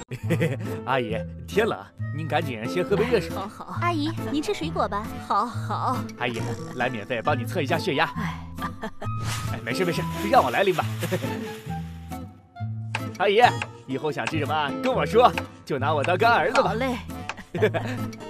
阿姨，天冷，您赶紧先喝杯热水。 好， 阿姨，您吃水果吧。 好。 阿姨，来免费帮你测一下血压。 哎， 没事，让我来拎吧。阿姨，以后想吃什么跟我说，就拿我当干儿子吧。 好嘞。